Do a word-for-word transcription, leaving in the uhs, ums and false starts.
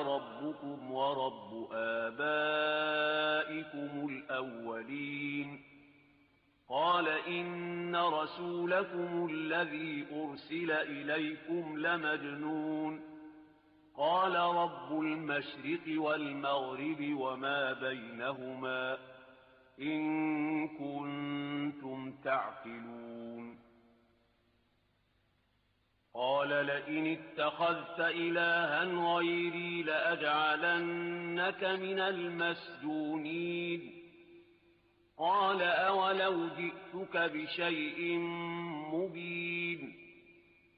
ربكم ورب آبائكم الأولين قال إن رسولكم الذي أرسل إليكم لمجنون قال رب المشرق والمغرب وما بينهما إن كنتم تعقلون قال لئن اتخذت إلها غيري لأجعلنك من المسجونين قال أولو جئتك بشيء مبين